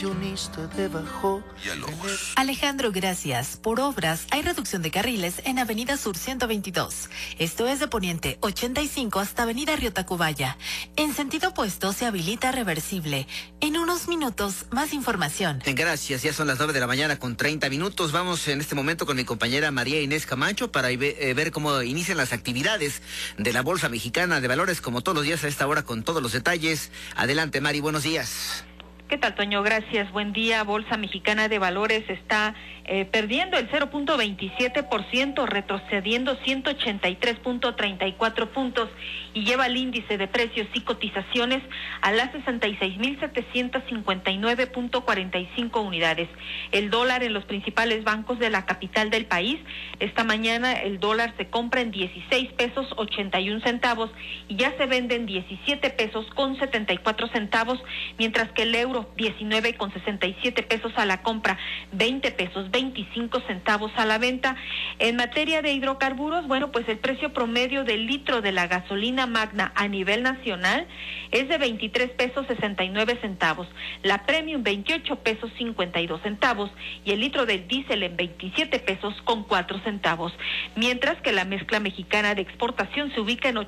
Alejandro, gracias. Por obras, hay reducción de carriles en Avenida Sur 122. Esto es de Poniente 85 hasta Avenida Río Tacubaya. En sentido opuesto se habilita reversible. En unos minutos, más información. Gracias, ya son las 9 de la mañana con 30 minutos. Vamos en este momento con mi compañera María Inés Camacho para ver cómo inician las actividades de la Bolsa Mexicana de Valores, como todos los días a esta hora, con todos los detalles. Adelante, Mari, buenos días. ¿Qué tal, Toño? Gracias. Buen día. Bolsa Mexicana de Valores está perdiendo el 0.27%, retrocediendo 183.34 puntos y lleva el índice de precios y cotizaciones a las 66.759.45 unidades. El dólar en los principales bancos de la capital del país, esta mañana el dólar se compra en 16 pesos 81 centavos y ya se vende en 17 pesos con 74 centavos, mientras que el euro 19 con 67 pesos a la compra, 20 pesos 25 centavos a la venta. En materia de hidrocarburos, bueno, pues el precio promedio del litro de la gasolina magna a nivel nacional es de 23 pesos 69 centavos, la premium 28 pesos 52 centavos y el litro del diésel en 27 pesos con 4 centavos, mientras que la mezcla mexicana de exportación se ubica en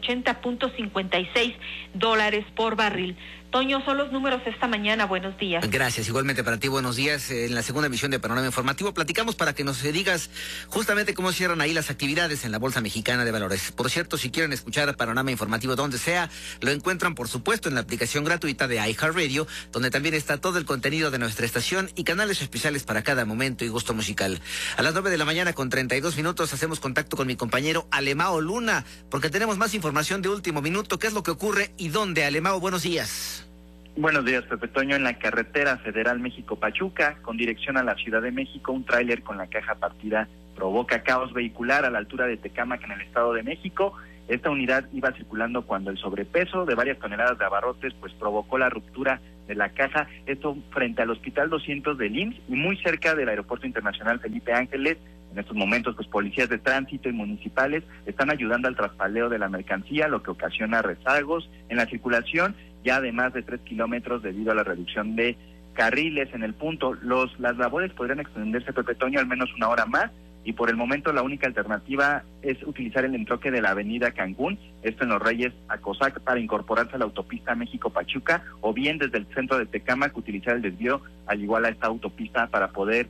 80.56 dólares por barril. Toño, son los números esta mañana. Buenos días. Gracias, igualmente para ti, buenos días. En la segunda emisión de Panorama Informativo platicamos para que nos digas justamente cómo cierran ahí las actividades en la Bolsa Mexicana de Valores. Por cierto, si quieren escuchar Panorama Informativo donde sea, lo encuentran por supuesto en la aplicación gratuita de iHeartRadio, donde también está todo el contenido de nuestra estación y canales especiales para cada momento y gusto musical. A las 9 de la mañana con 32 minutos hacemos contacto con mi compañero Alemao Luna, porque tenemos más información de último minuto. ¿Qué es lo que ocurre y dónde? Alemao, buenos días. Buenos días, Pepe Toño. En la carretera federal México-Pachuca, con dirección a la Ciudad de México, un tráiler con la caja partida provoca caos vehicular a la altura de Tecámac, en el Estado de México. Esta unidad iba circulando cuando el sobrepeso de varias toneladas de abarrotes pues provocó la ruptura de la caja. Esto frente al Hospital 200 del IMSS y muy cerca del Aeropuerto Internacional Felipe Ángeles. En estos momentos, pues policías de tránsito y municipales están ayudando al traspaldeo de la mercancía, lo que ocasiona rezagos en la circulación, ya de más de 3 kilómetros debido a la reducción de carriles en el punto. Las labores podrían extenderse, Pepe Toño, al menos una hora más, y por el momento la única alternativa es utilizar el entronque de la avenida Cancún, esto en Los Reyes a Cosac, para incorporarse a la autopista México-Pachuca, o bien desde el centro de Tecámac utilizar el desvío al igual a esta autopista para poder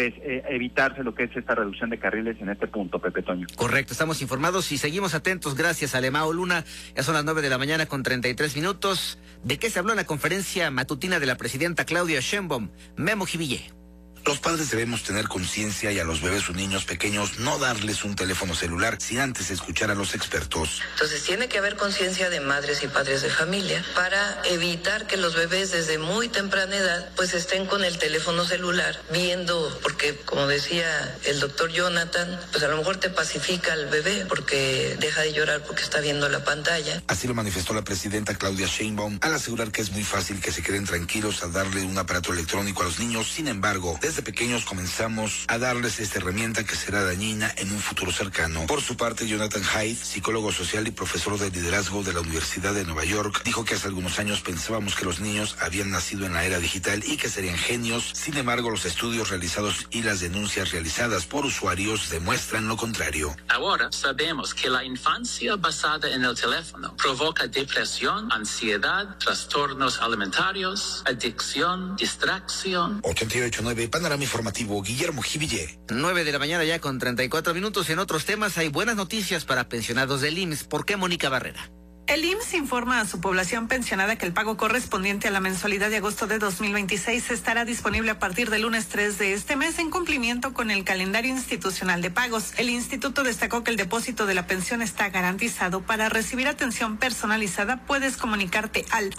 evitarse lo que es esta reducción de carriles en este punto, Pepe Toño. Correcto, estamos informados y seguimos atentos. Gracias, Alemao Luna. Ya son las 9 de la mañana con 33 minutos. ¿De qué se habló en la conferencia matutina de la presidenta Claudia Sheinbaum? Memo Jiville. Los padres debemos tener conciencia y a los bebés o niños pequeños no darles un teléfono celular sin antes escuchar a los expertos. Entonces tiene que haber conciencia de madres y padres de familia para evitar que los bebés desde muy temprana edad pues estén con el teléfono celular viendo, porque como decía el doctor Jonathan, pues a lo mejor te pacifica al bebé porque deja de llorar porque está viendo la pantalla. Así lo manifestó la presidenta Claudia Sheinbaum al asegurar que es muy fácil que se queden tranquilos al darle un aparato electrónico a los niños. Sin embargo, desde pequeños comenzamos a darles esta herramienta que será dañina en un futuro cercano. Por su parte, Jonathan Haidt, psicólogo social y profesor de liderazgo de la Universidad de Nueva York, dijo que hace algunos años pensábamos que los niños habían nacido en la era digital y que serían genios. Sin embargo, los estudios realizados y las denuncias realizadas por usuarios demuestran lo contrario. Ahora sabemos que la infancia basada en el teléfono provoca depresión, ansiedad, trastornos alimentarios, adicción, distracción. 88.9 Panorama Informativo, Guillermo Jiville. 9 de la mañana ya con 34 minutos. En otros temas hay buenas noticias para pensionados del IMSS. ¿Por qué, Mónica Barrera? El IMSS informa a su población pensionada que el pago correspondiente a la mensualidad de agosto de 2026 estará disponible a partir del lunes 3 de este mes en cumplimiento con el calendario institucional de pagos. El instituto destacó que el depósito de la pensión está garantizado. Para recibir atención personalizada puedes comunicarte al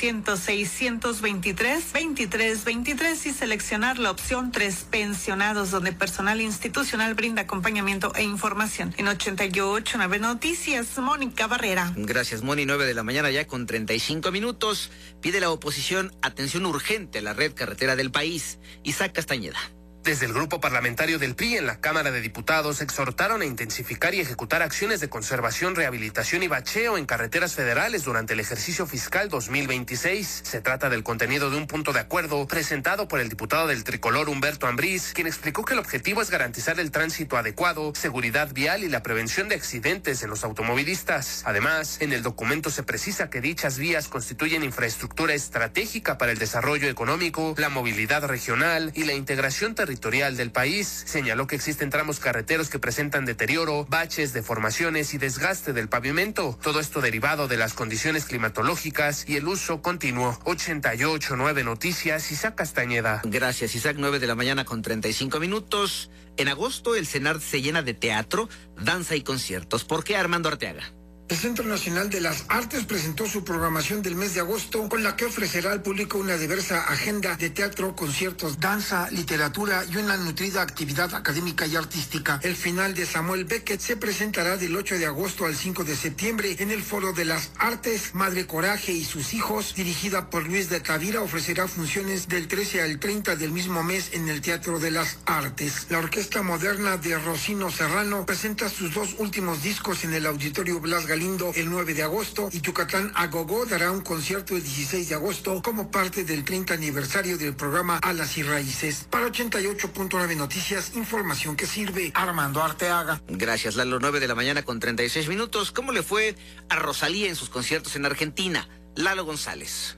800-623-2323 y seleccionar la opción 3 pensionados, donde personal institucional brinda acompañamiento e información. En 88.9 Noticias, Mónica Barrera. Gracias, Moni. 9 de la mañana ya con 35 minutos. Pide la oposición atención urgente a la red carretera del país. Isaac Castañeda. Desde el grupo parlamentario del PRI en la Cámara de Diputados exhortaron a intensificar y ejecutar acciones de conservación, rehabilitación y bacheo en carreteras federales durante el ejercicio fiscal 2026. Se trata del contenido de un punto de acuerdo presentado por el diputado del Tricolor Humberto Ambriz, quien explicó que el objetivo es garantizar el tránsito adecuado, seguridad vial y la prevención de accidentes en los automovilistas. Además, en el documento se precisa que dichas vías constituyen infraestructura estratégica para el desarrollo económico, la movilidad regional y la integración territorial del país. Señaló que existen tramos carreteros que presentan deterioro, baches, deformaciones y desgaste del pavimento. Todo esto derivado de las condiciones climatológicas y el uso continuo. 88.9 Noticias, Isaac Castañeda. Gracias, Isaac. 9:35 a.m. En agosto el CENART se llena de teatro, danza y conciertos. ¿Por qué, Armando Arteaga? El Centro Nacional de las Artes presentó su programación del mes de agosto, con la que ofrecerá al público una diversa agenda de teatro, conciertos, danza, literatura y una nutrida actividad académica y artística. El final de Samuel Beckett se presentará del 8 de agosto al 5 de septiembre en el Foro de las Artes. Madre Coraje y sus hijos, dirigida por Luis de Tavira, ofrecerá funciones del 13 al 30 del mismo mes en el Teatro de las Artes. La Orquesta Moderna de Rocino Serrano presenta sus 2 últimos discos en el Auditorio Blas Galindo el 9 de agosto y Yucatán a Gogó dará un concierto el 16 de agosto como parte del 30 aniversario del programa Alas y Raíces. Para 88.9 Noticias, información que sirve. Armando Arteaga. Gracias, Lalo. 9:36 a.m. ¿Cómo le fue a Rosalía en sus conciertos en Argentina? Lalo González.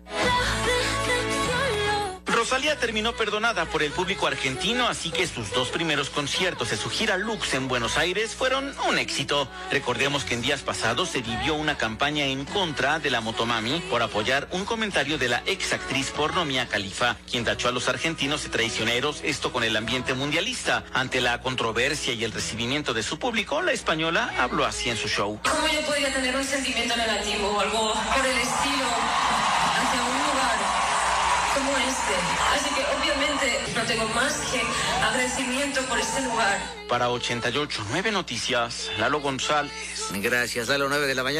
Rosalía terminó perdonada por el público argentino, así que sus 2 primeros conciertos de su gira Lux en Buenos Aires fueron un éxito. Recordemos que en días pasados se vivió una campaña en contra de la motomami por apoyar un comentario de la ex actriz porno Mia Khalifa, quien tachó a los argentinos de traicioneros, esto con el ambiente mundialista. Ante la controversia y el recibimiento de su público, la española habló así en su show. ¿Cómo yo podría tener un sentimiento negativo o algo por el estilo hacia un lugar como este? Así que obviamente no tengo más que agradecimiento por este lugar. Para 88.9 Noticias, Lalo González. Gracias, Lalo.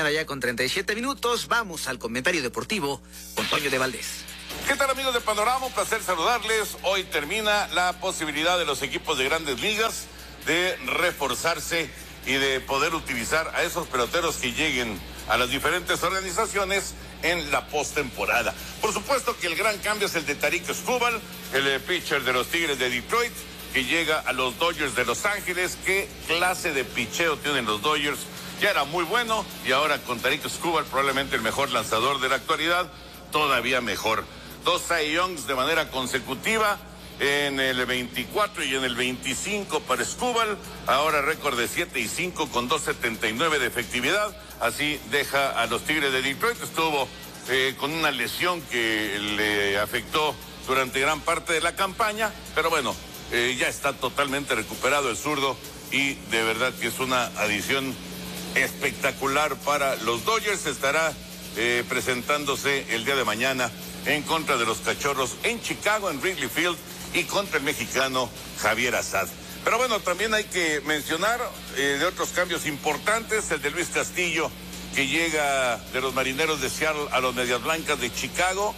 9:37 a.m. Vamos al comentario deportivo con Toño de Valdés. ¿Qué tal, amigos de Panorama? Un placer saludarles. Hoy termina la posibilidad de los equipos de Grandes Ligas de reforzarse y de poder utilizar a esos peloteros que lleguen a las diferentes organizaciones en la postemporada. Por supuesto que el gran cambio es el de Tarik Skubal, el pitcher de los Tigres de Detroit, que llega a los Dodgers de Los Ángeles. ¿Qué clase de picheo tienen los Dodgers? Ya era muy bueno y ahora con Tarik Skubal, probablemente el mejor lanzador de la actualidad, todavía mejor. 2 Cy Youngs de manera consecutiva en el 24 y en el 25 para Skubal. Ahora récord de 7-5 con 2.79 de efectividad. Así deja a los Tigres de Detroit. Estuvo con una lesión que le afectó durante gran parte de la campaña, pero bueno, ya está totalmente recuperado el zurdo y de verdad que es una adición espectacular para los Dodgers. Estará presentándose el día de mañana en contra de los Cachorros en Chicago, en Wrigley Field, y contra el mexicano Javier Assad. Pero bueno, también hay que mencionar de otros cambios importantes, el de Luis Castillo, que llega de los Marineros de Seattle a los Medias Blancas de Chicago.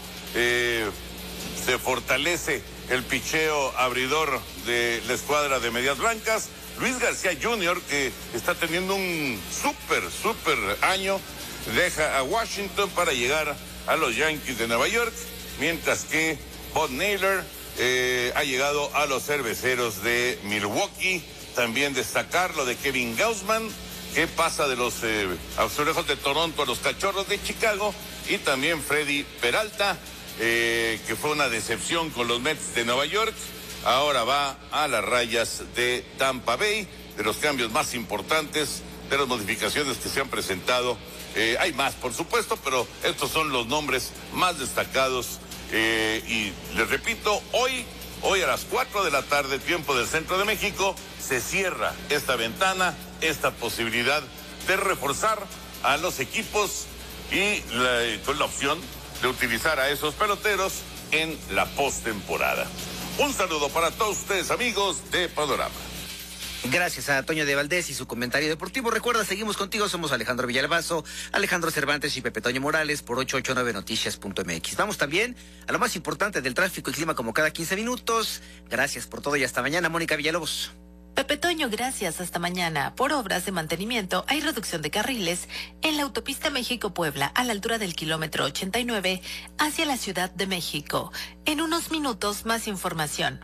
Se fortalece el picheo abridor de la escuadra de Medias Blancas. Luis García Jr., que está teniendo un súper año, deja a Washington para llegar a los Yankees de Nueva York, mientras que Bob Naylor ha llegado a los Cerveceros de Milwaukee. También destacar lo de Kevin Gausman, que pasa de los Azulejos de Toronto a los Cachorros de Chicago, y también Freddy Peralta, que fue una decepción con los Mets de Nueva York, ahora va a las Rayas de Tampa Bay. De los cambios más importantes, de las modificaciones que se han presentado, hay más por supuesto, pero estos son los nombres más destacados. Y les repito, hoy a las 4 de la tarde, tiempo del Centro de México, se cierra esta ventana, esta posibilidad de reforzar a los equipos y con la opción de utilizar a esos peloteros en la postemporada. Un saludo para todos ustedes, amigos de Panorama. Gracias a Toño de Valdés y su comentario deportivo. Recuerda, seguimos contigo, somos Alejandro Villalbazo, Alejandro Cervantes y Pepe Toño Morales por 889noticias.mx. Vamos también a lo más importante del tráfico y clima como cada 15 minutos. Gracias por todo y hasta mañana, Mónica Villalobos. Pepe Toño, gracias. Hasta mañana. Por obras de mantenimiento hay reducción de carriles en la autopista México-Puebla a la altura del kilómetro 89 hacia la Ciudad de México. En unos minutos más información.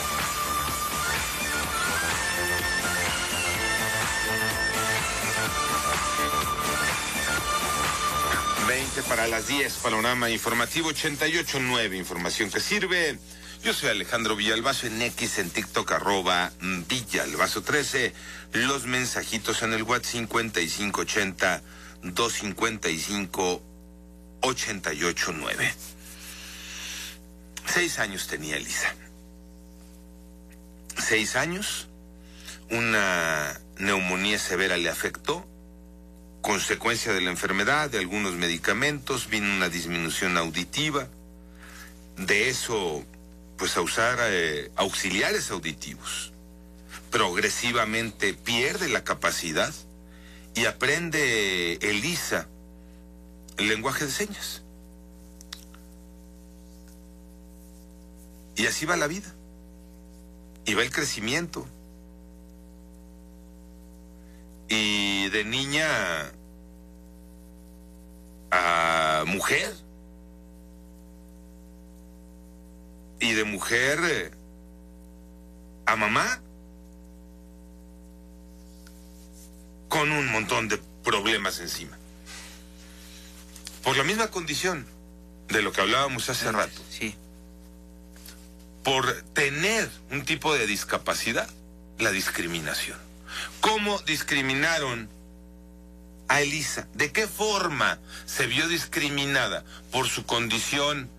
Para las 10, panorama informativo 88.9, información que sirve. Yo soy Alejandro Villalbazo en X, en TikTok, @Villalbazo13. Los mensajitos en el WhatsApp 5580-255-889. 6 años tenía Elisa. 6 años, una neumonía severa le afectó. Consecuencia de la enfermedad, de algunos medicamentos, vino una disminución auditiva. De eso, pues a usar auxiliares auditivos. Progresivamente pierde la capacidad y aprende Elisa el lenguaje de señas. Y así va la vida. Y va el crecimiento. Y de niña a mujer. Y de mujer a mamá. Con un montón de problemas encima. Por la misma condición de lo que hablábamos hace rato. Sí. Por tener un tipo de discapacidad, la discriminación. ¿Cómo discriminaron a Elisa? ¿De qué forma se vio discriminada por su condición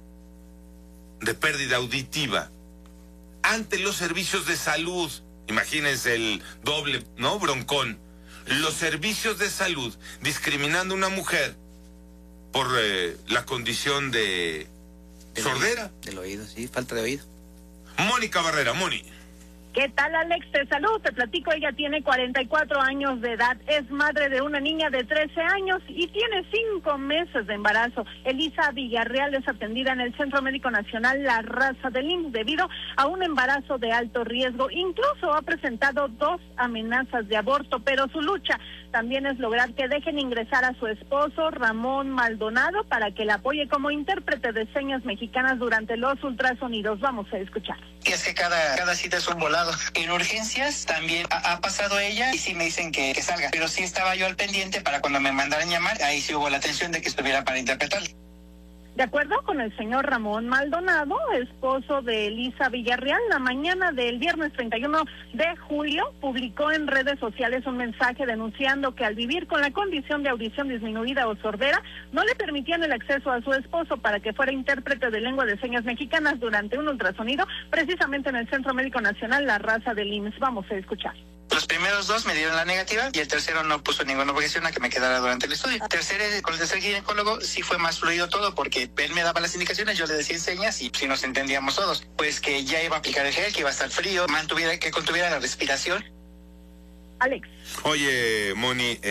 de pérdida auditiva ante los servicios de salud? Imagínense el doble, ¿no? Broncón. Los servicios de salud discriminando a una mujer por la condición de sordera. Del oído, sí, falta de oído. Mónica Barrera, Moni. ¿Qué tal, Alex? Te saludo, te platico. Ella tiene 44 años de edad, es madre de una niña de 13 años y tiene 5 meses de embarazo. Elisa Villarreal es atendida en el Centro Médico Nacional La Raza del IMSS debido a un embarazo de alto riesgo. Incluso ha presentado 2 amenazas de aborto, pero su lucha también es lograr que dejen ingresar a su esposo, Ramón Maldonado, para que la apoye como intérprete de señas mexicanas durante los ultrasonidos. Vamos a escuchar. Es que cada cita es un volado. En urgencias también ha pasado ella y sí me dicen que salga, pero sí estaba yo al pendiente para cuando me mandaran llamar, ahí sí hubo la atención de que estuviera para interpretar. De acuerdo con el señor Ramón Maldonado, esposo de Elisa Villarreal, la mañana del viernes 31 de julio publicó en redes sociales un mensaje denunciando que al vivir con la condición de audición disminuida o sordera, no le permitían el acceso a su esposo para que fuera intérprete de lengua de señas mexicanas durante un ultrasonido, precisamente en el Centro Médico Nacional La Raza del IMSS. Vamos a escuchar. Los primeros 2 me dieron la negativa y el tercero no puso ninguna objeción a que me quedara durante el estudio. Con el tercer ginecólogo sí fue más fluido todo porque él me daba las indicaciones, yo le decía señas y sí nos entendíamos todos. Pues que ya iba a aplicar el gel, que iba a estar frío, que contuviera la respiración. Alex. Oye, Moni,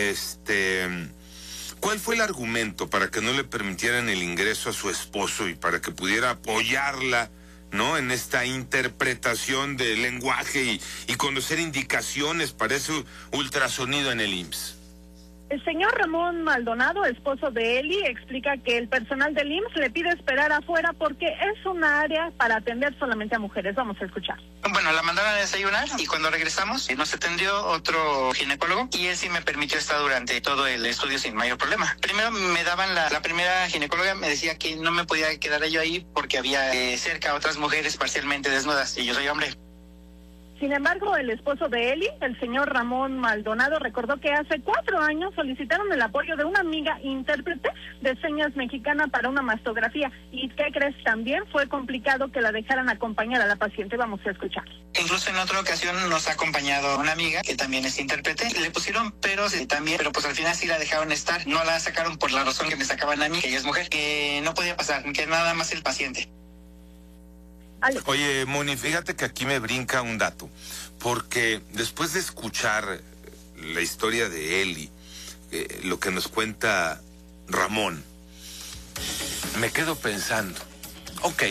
¿cuál fue el argumento para que no le permitieran el ingreso a su esposo y para que pudiera apoyarla, ¿no?, en esta interpretación del lenguaje y conocer indicaciones para ese ultrasonido en el IMSS? El señor Ramón Maldonado, esposo de Eli, explica que el personal del IMSS le pide esperar afuera porque es una área para atender solamente a mujeres. Vamos a escuchar. Bueno, la mandaron a desayunar y cuando regresamos nos atendió otro ginecólogo y él sí me permitió estar durante todo el estudio sin mayor problema. Primero me daban la primera ginecóloga, me decía que no me podía quedar yo ahí porque había cerca otras mujeres parcialmente desnudas y yo soy hombre. Sin embargo, el esposo de Eli, el señor Ramón Maldonado, recordó que hace 4 años solicitaron el apoyo de una amiga intérprete de señas mexicana para una mastografía. ¿Y qué crees? También fue complicado que la dejaran acompañar a la paciente. Vamos a escuchar. Incluso en otra ocasión nos ha acompañado una amiga que también es intérprete. Le pusieron peros también, pero pues al final sí la dejaron estar. No la sacaron por la razón que me sacaban a mí, que ella es mujer, que no podía pasar, que nada más el paciente. Alex. Oye, Moni, fíjate que aquí me brinca un dato, porque después de escuchar la historia de Eli, lo que nos cuenta Ramón, me quedo pensando, ok,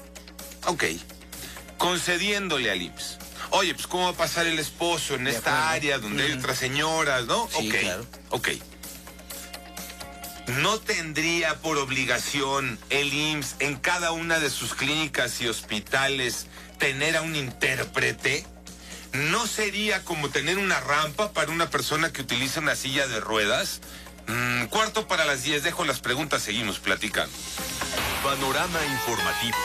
concediéndole al IMSS. Oye, pues ¿cómo va a pasar el esposo en esta área donde hay otras señoras, no? Sí, claro. Ok. ¿No tendría por obligación el IMSS en cada una de sus clínicas y hospitales tener a un intérprete? ¿No sería como tener una rampa para una persona que utiliza una silla de ruedas? 9:45, dejo las preguntas, seguimos platicando. Panorama informativo.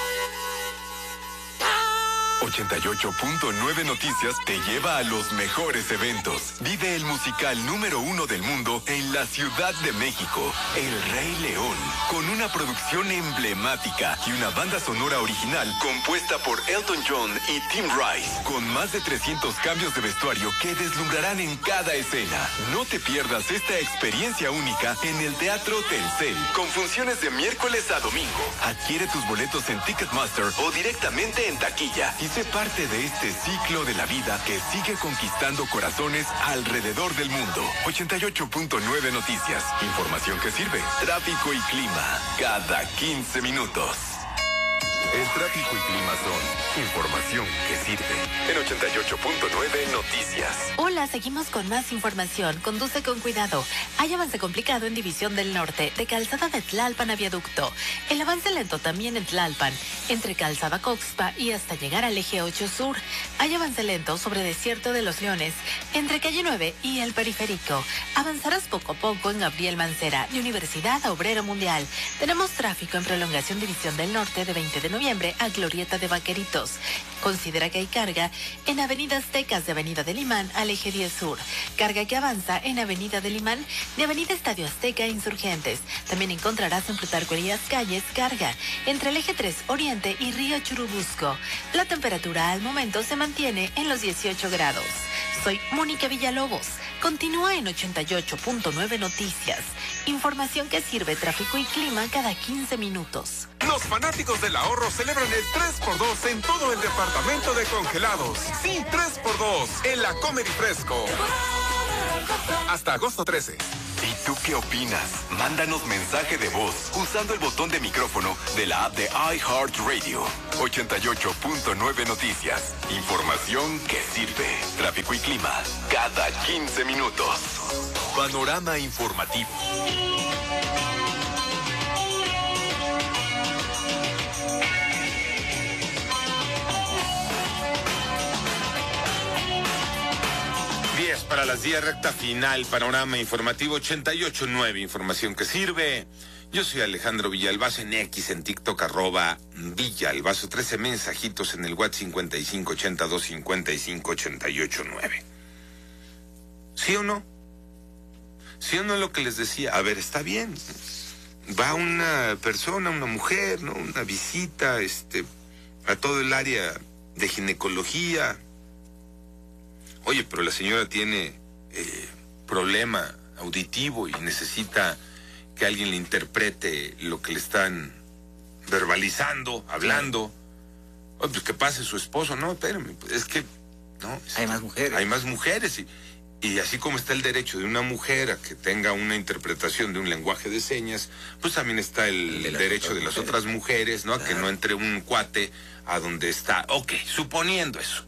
88.9 Noticias te lleva a los mejores eventos. Vive el musical número 1 del mundo en la Ciudad de México, El Rey León, con una producción emblemática y una banda sonora original compuesta por Elton John y Tim Rice, con más de 300 cambios de vestuario que deslumbrarán en cada escena. No te pierdas esta experiencia única en el Teatro Telcel, con funciones de miércoles a domingo. Adquiere tus boletos en Ticketmaster o directamente en taquilla y sé parte de este ciclo de la vida que sigue conquistando corazones alrededor del mundo. 88.9 Noticias. Información que sirve. Tráfico y clima. Cada 15 minutos. El tráfico y clima son información que sirve. En 88.9 Noticias. Hola, seguimos con más información. Conduce con cuidado. Hay avance complicado en División del Norte, de Calzada de Tlalpan a Viaducto. El avance lento también en Tlalpan, entre Calzada Coxpa y hasta llegar al eje 8 Sur. Hay avance lento sobre Desierto de los Leones, entre Calle 9 y el Periférico. Avanzarás poco a poco en Gabriel Mancera, de Universidad a Obrero Mundial. Tenemos tráfico en prolongación División del Norte de 20 de noviembre a Glorieta de Vaqueritos. Considera que hay carga en Avenida Aztecas de Avenida del Imán al eje 10 Sur. Carga que avanza en Avenida del Imán de Avenida Estadio Azteca a Insurgentes. También encontrarás en Plutarco Elías Calles carga entre el eje 3 Oriente y Río Churubusco. La temperatura al momento se mantiene en los 18 grados. Soy Mónica Villalobos. Continúa en 88.9 Noticias. Información que sirve, tráfico y clima cada 15 minutos. Los fanáticos del ahorro celebran el 3x2 en todo el departamento de congelados. Sí, 3x2 en la Comedy Fresco. Hasta agosto 13. ¿Y tú qué opinas? Mándanos mensaje de voz usando el botón de micrófono de la app de iHeartRadio. 88.9 Noticias. Información que sirve. Tráfico y clima cada 15 minutos. Panorama informativo. Para las 10, recta final, panorama informativo 88.9, información que sirve. Yo soy Alejandro Villalbazo en X, en TikTok, @Villalbazo, 13 mensajitos en el WhatsApp 5582558889. ¿Sí o no? ¿Sí o no lo que les decía? A ver, está bien. Va una persona, una mujer, ¿no? Una visita, a todo el área de ginecología. Oye, pero la señora tiene problema auditivo y necesita que alguien le interprete lo que le están verbalizando, hablando. Oye, pues que pase su esposo. No, espérame, es que... no. Hay más mujeres. Hay más mujeres y así como está el derecho de una mujer a que tenga una interpretación de un lenguaje de señas, pues también está el derecho de las otras mujeres, ¿no? Claro. A que no entre un cuate a donde está. Ok, suponiendo eso.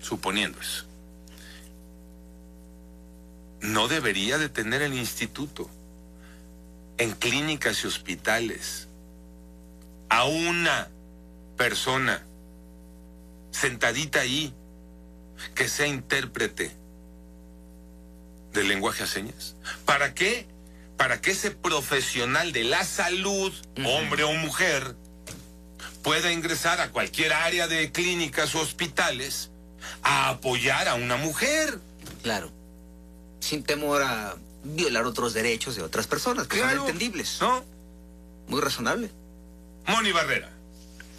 No debería de tener el instituto en clínicas y hospitales a una persona sentadita ahí que sea intérprete del lenguaje a señas. ¿Para qué? Para que ese profesional de la salud, hombre o mujer, pueda ingresar a cualquier área de clínicas o hospitales a apoyar a una mujer. Claro. Sin temor a violar otros derechos de otras personas, que son entendibles. ¿No? Muy razonable. Moni Barrera.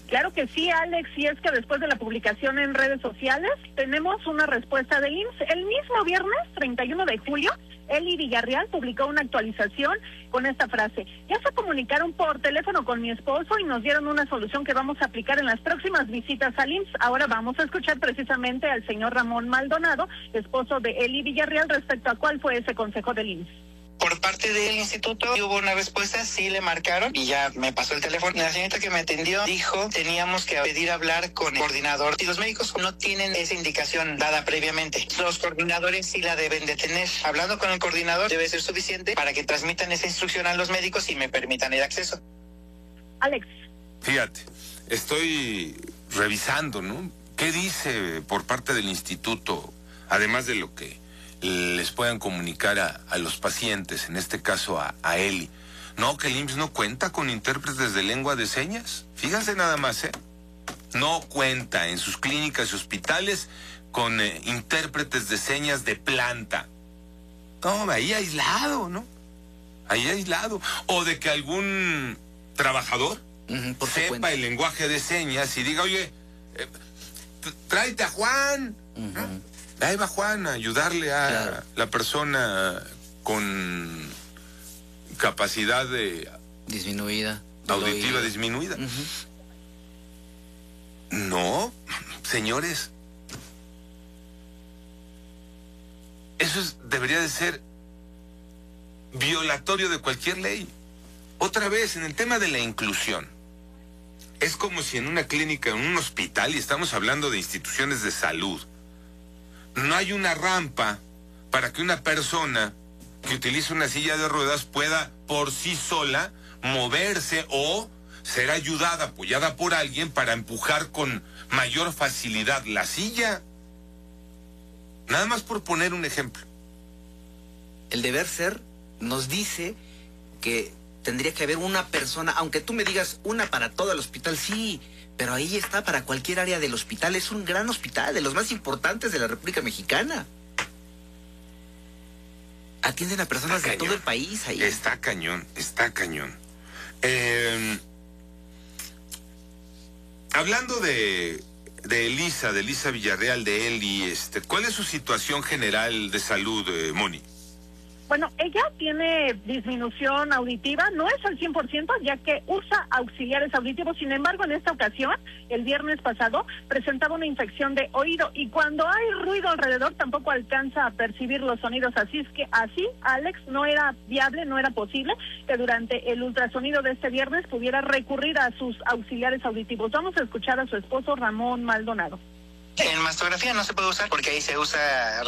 Claro que sí, Alex, y es que después de la publicación en redes sociales tenemos una respuesta del IMSS. El mismo viernes, 31 de julio, Eli Villarreal publicó una actualización con esta frase: ya se comunicaron por teléfono con mi esposo y nos dieron una solución que vamos a aplicar en las próximas visitas al IMSS. Ahora vamos a escuchar precisamente al señor Ramón Maldonado, esposo de Eli Villarreal, respecto a cuál fue ese consejo del IMSS. Por parte del instituto hubo una respuesta, sí le marcaron y ya me pasó el teléfono. La señorita que me atendió dijo teníamos que pedir hablar con el coordinador y los médicos no tienen esa indicación dada previamente. Los coordinadores sí la deben de tener. Hablando con el coordinador debe ser suficiente para que transmitan esa instrucción a los médicos y me permitan el acceso. Alex. Fíjate, estoy revisando, ¿no? ¿Qué dice por parte del instituto, además de lo que les puedan comunicar a los pacientes, en este caso a Eli? No, que el IMSS no cuenta con intérpretes de lengua de señas. Fíjense nada más, no cuenta en sus clínicas y hospitales con intérpretes de señas de planta. No, ahí aislado, ¿no? Ahí aislado. O de que algún trabajador sepa el lenguaje de señas y diga, oye, tráete a Juan. Ahí va Juan a ayudarle a la persona con capacidad de disminuida, auditiva disminuida. No, señores, eso debería de ser violatorio de cualquier ley. Otra vez, en el tema de la inclusión, es como si en una clínica, en un hospital, y estamos hablando de instituciones de salud, no hay una rampa para que una persona que utiliza una silla de ruedas pueda por sí sola moverse o ser ayudada, apoyada por alguien para empujar con mayor facilidad la silla. Nada más por poner un ejemplo. El deber ser nos dice que tendría que haber una persona, aunque tú me digas una para todo el hospital, sí, pero ahí está para cualquier área del hospital. Es un gran hospital, de los más importantes de la República Mexicana. Atienden a personas de todo el país ahí. Está cañón, está cañón. Hablando de Elisa Villarreal, de Eli, ¿cuál es su situación general de salud, Moni? Bueno, ella tiene disminución auditiva, no es al 100%, ya que usa auxiliares auditivos. Sin embargo, en esta ocasión, el viernes pasado, presentaba una infección de oído y cuando hay ruido alrededor tampoco alcanza a percibir los sonidos. Así es que Alex, no era viable, no era posible que durante el ultrasonido de este viernes pudiera recurrir a sus auxiliares auditivos. Vamos a escuchar a su esposo Ramón Maldonado. En mastografía no se puede usar porque ahí se usa